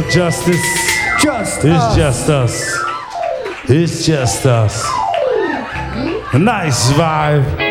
justice. Just It's us. just us. It's just us. A nice vibe.